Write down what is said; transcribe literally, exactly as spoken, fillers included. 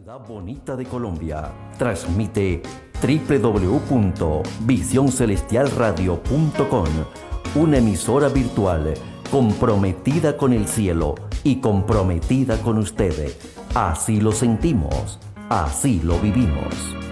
ciudad bonita de Colombia, transmite doble u doble u doble u punto visión celestial radio punto com, una emisora virtual comprometida con el cielo y comprometida con ustedes. Así lo sentimos, así lo vivimos.